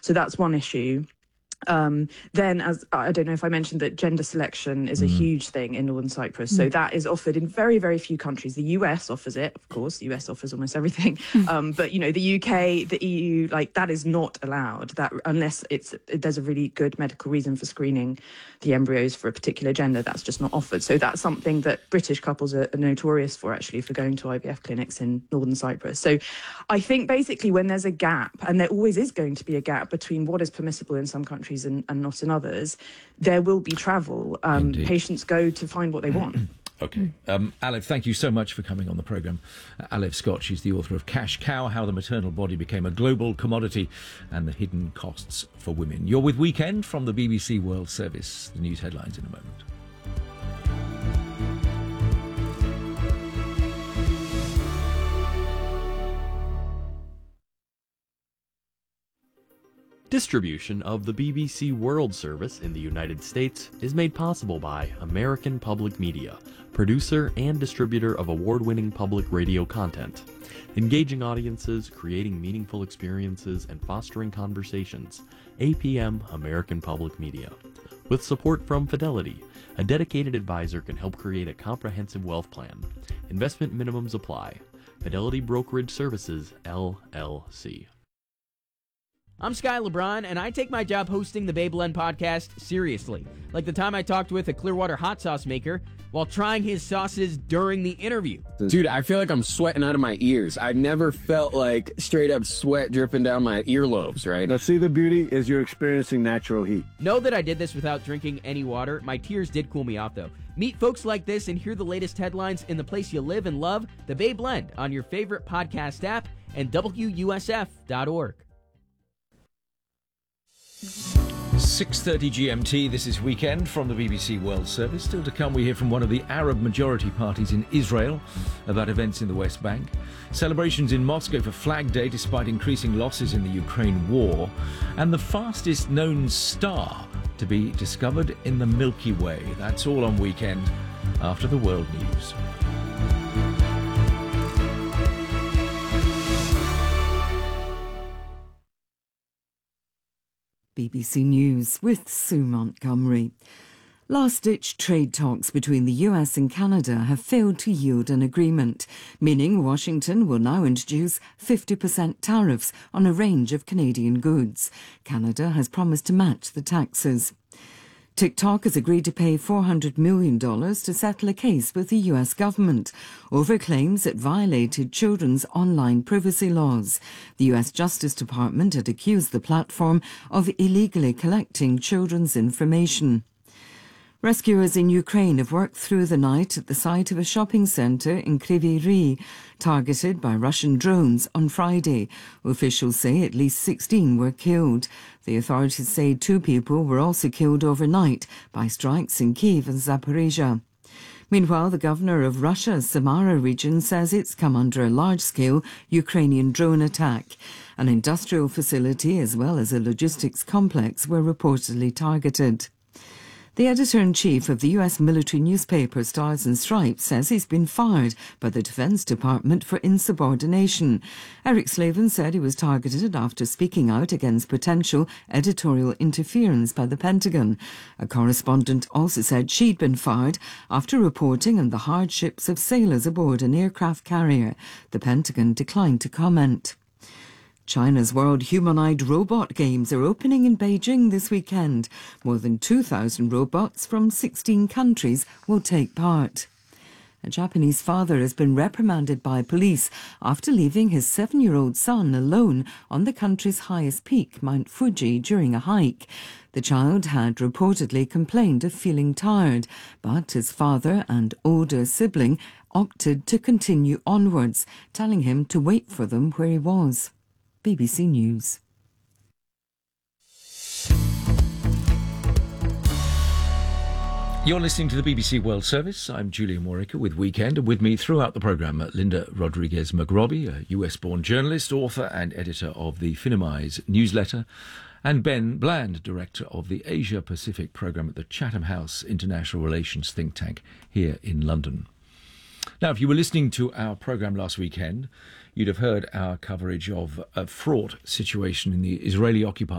So that's one issue. Then, as I don't know if I mentioned that gender selection is a huge thing in Northern Cyprus. So that is offered in very, very few countries. The US offers it, of course. The US offers almost everything. But, the UK, the EU, that is not allowed. That unless there's a really good medical reason for screening the embryos for a particular gender, that's just not offered. So that's something that British couples are notorious for, actually, for going to IVF clinics in Northern Cyprus. So I think basically when there's a gap, and there always is going to be a gap between what is permissible in some countries and not in others, there will be travel. Patients go to find what they want. Okay. Aleph, thank you so much for coming on the programme. Aleph Scott, she's the author of Cash Cow, How the Maternal Body Became a Global Commodity and the Hidden Costs for Women. You're with Weekend from the BBC World Service. The news headlines in a moment. Distribution of the BBC World Service in the United States is made possible by American Public Media, producer and distributor of award-winning public radio content. Engaging audiences, creating meaningful experiences, and fostering conversations. APM American Public Media. With support from Fidelity, a dedicated advisor can help create a comprehensive wealth plan. Investment minimums apply. Fidelity Brokerage Services, LLC. I'm Sky LeBron, and I take my job hosting the Babe Blend podcast seriously. Like the time I talked with a Clearwater hot sauce maker while trying his sauces during the interview. Dude, I feel like I'm sweating out of my ears. I've never felt like straight up sweat dripping down my earlobes, right? Now, see, the beauty is you're experiencing natural heat. Know that I did this without drinking any water. My tears did cool me off, though. Meet folks like this and hear the latest headlines in the place you live and love, the Babe Blend, on your favorite podcast app and WUSF.org. 6:30 GMT, this is Weekend from the BBC World Service. Still to come, we hear from one of the Arab majority parties in Israel about events in the West Bank. Celebrations in Moscow for Flag Day despite increasing losses in the Ukraine war. And the fastest known star to be discovered in the Milky Way. That's all on Weekend after the world news. BBC News with Sue Montgomery. Last-ditch trade talks between the US and Canada have failed to yield an agreement, meaning Washington will now introduce 50% tariffs on a range of Canadian goods. Canada has promised to match the taxes. TikTok has agreed to pay $400 million to settle a case with the US government over claims it violated children's online privacy laws. The US Justice Department had accused the platform of illegally collecting children's information. Rescuers in Ukraine have worked through the night at the site of a shopping centre in Kryvyi Rih, targeted by Russian drones on Friday. Officials say at least 16 were killed. The authorities say 2 people were also killed overnight by strikes in Kyiv and Zaporizhia. Meanwhile, the governor of Russia's Samara region says it's come under a large-scale Ukrainian drone attack. An industrial facility as well as a logistics complex were reportedly targeted. The editor-in-chief of the US military newspaper Stars and Stripes says he's been fired by the Defense Department for insubordination. Eric Slavin said he was targeted after speaking out against potential editorial interference by the Pentagon. A correspondent also said she'd been fired after reporting on the hardships of sailors aboard an aircraft carrier. The Pentagon declined to comment. China's World Humanoid Robot Games are opening in Beijing this weekend. More than 2,000 robots from 16 countries will take part. A Japanese father has been reprimanded by police after leaving his 7-year-old son alone on the country's highest peak, Mount Fuji, during a hike. The child had reportedly complained of feeling tired, but his father and older sibling opted to continue onwards, telling him to wait for them where he was. BBC News. You're listening to the BBC World Service. I'm Julian Warwick with Weekend, and with me throughout the programme, Linda Rodriguez-McRobbie, a US-born journalist, author and editor of the Finimize newsletter, and Ben Bland, director of the Asia-Pacific programme at the Chatham House International Relations think tank here in London. Now, if you were listening to our programme last weekend, you'd have heard our coverage of a fraught situation in the Israeli-occupied